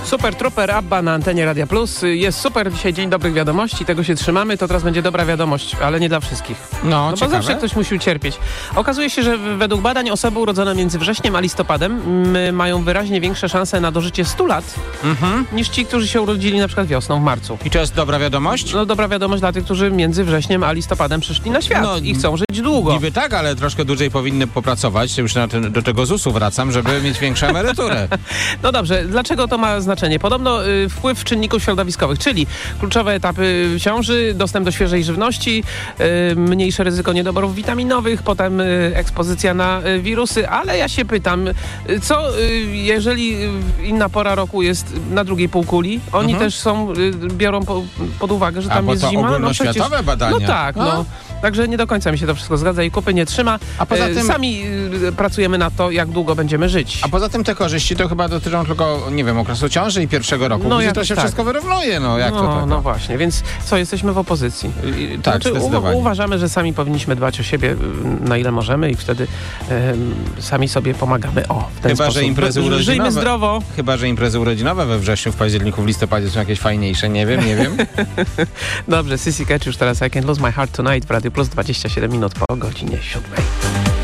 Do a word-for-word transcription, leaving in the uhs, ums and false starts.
Super Trooper Abba na antenie Radia Plus. Jest super dzisiaj dzień dobrych wiadomości, tego się trzymamy, to teraz będzie dobra wiadomość, ale nie dla wszystkich. No, no ciekawe. bo zawsze ktoś musi ucierpieć. Okazuje się, że według badań osoby urodzone między wrześniem a listopadem m, mają wyraźnie większe szanse na dożycie stu lat Mhm. niż ci, którzy się urodzili na przykład wiosną, w marcu. I to jest dobra wiadomość? No dobra wiadomość dla tych, którzy między wrześniem a listopadem przyszli na świat No, i chcą żyć długo. Niby tak, ale troszkę dłużej powinny popracować. Już na ten, do tego zusu wracam, żeby mieć większą emeryturę. No dobrze, dlaczego to ma znaczenie? Podobno y, wpływ czynników środowiskowych, czyli kluczowe etapy ciąży, dostęp do świeżej żywności, y, mniejsze ryzyko niedoborów witaminowych, potem y, ekspozycja na y, wirusy, ale ja się pytam, y, co y, jeżeli y, inna pora roku jest na drugiej półkuli, oni Mhm. też są, y, biorą po, pod uwagę, że A, tam bo jest to zima. ogólnoświatowe no przecież, badania. No tak, A? no. Także nie do końca mi się to wszystko zgadza i kupy nie trzyma. A poza Y, tym- Sami y, pracujemy nad to, jak długo będziemy żyć. A poza tym te korzyści to chyba dotyczą tylko, nie wiem, okresu ciąży i pierwszego roku. No Później to jakoś się tak. wszystko wyrównuje, no jak no, to tak? no właśnie, więc co, jesteśmy w opozycji. I- tak, zdecydowanie. u, uważamy, że sami powinniśmy dbać o siebie y, na ile możemy i wtedy y, sami sobie pomagamy. O, w ten Chyba, sposób. że imprezy Żyjmy urodzinowe- zdrowo. Chyba, że imprezy urodzinowe we wrześniu, w październiku, w listopadzie są jakieś fajniejsze, nie wiem, nie wiem. Dobrze, Sissy Catch już teraz I Can't Lose My Heart Tonight w Radiu Plus, dwadzieścia siedem minut po godzinie siódmej.